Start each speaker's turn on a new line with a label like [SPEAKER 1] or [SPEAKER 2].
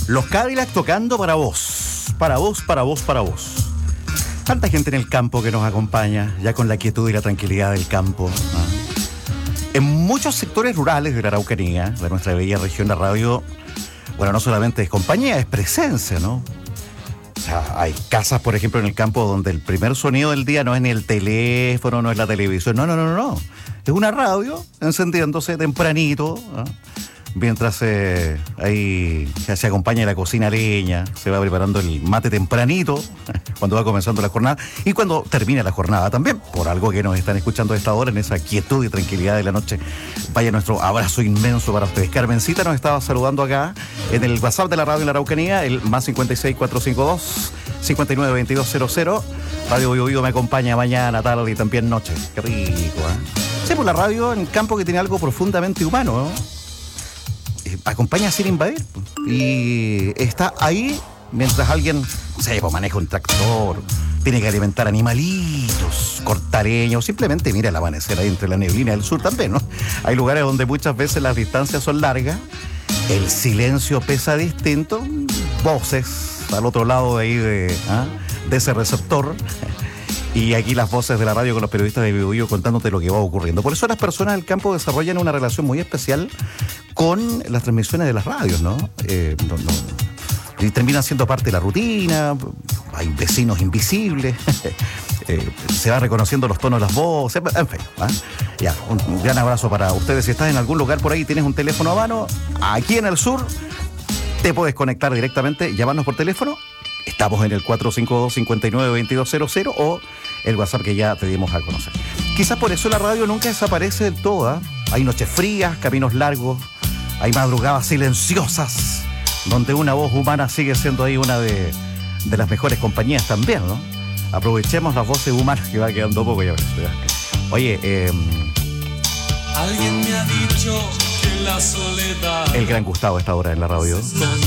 [SPEAKER 1] Los Cadillacs tocando para vos. Para vos, para vos, para vos. Tanta gente en el campo que nos acompaña, ya con la quietud y la tranquilidad del campo, ¿no? En muchos sectores rurales de la Araucanía, de nuestra bella región, la radio, bueno, no solamente es compañía, es presencia, ¿no? O sea, hay casas, por ejemplo, en el campo donde el primer sonido del día no es ni el teléfono, no es la televisión, no. Es una radio encendiéndose tempranito, ¿no? Mientras ahí se acompaña la cocina a leña, se va preparando el mate tempranito, cuando va comenzando la jornada, y cuando termina la jornada también, por algo que nos están escuchando a esta hora, en esa quietud y tranquilidad de la noche. Vaya nuestro abrazo inmenso para ustedes. Carmencita nos estaba saludando acá en el WhatsApp de la radio en la Araucanía, el más 56452 592200. Radio Bio Bio me acompaña mañana, tarde y también noche. Qué rico, ¿eh? Sí, pues la radio en el campo que tiene algo profundamente humano, ¿no? Acompaña sin invadir y está ahí mientras alguien, no sé, pues maneja un tractor, tiene que alimentar animalitos, cortar leña, simplemente mira el amanecer ahí entre la neblina del sur también, ¿no? Hay lugares donde muchas veces las distancias son largas, el silencio pesa distinto, voces al otro lado de ahí de ese receptor. Y aquí las voces de la radio con los periodistas de Bio Bio contándote lo que va ocurriendo. Por eso las personas del campo desarrollan una relación muy especial con las transmisiones de las radios, ¿no? Y terminan siendo parte de la rutina, hay vecinos invisibles, se va reconociendo los tonos de las voces, en fin, ya, un gran abrazo para ustedes. Si estás en algún lugar por ahí y tienes un teléfono a mano, aquí en el sur, te puedes conectar directamente, llamarnos por teléfono. Estamos en el 452-592200 o el WhatsApp que ya te dimos a conocer. Quizás por eso la radio nunca desaparece del todo, ¿eh? Hay noches frías, caminos largos, hay madrugadas silenciosas, donde una voz humana sigue siendo ahí una de las mejores compañías también, ¿no? Aprovechemos las voces humanas, que va quedando poco ya. Oye,
[SPEAKER 2] alguien me ha dicho que la soledad,
[SPEAKER 1] el gran Gustavo a esta hora en la radio.